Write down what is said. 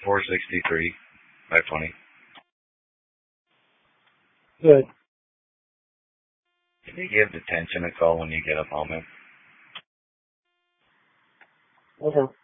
463 520. Good. Can you give detention a call when you get a moment? Okay.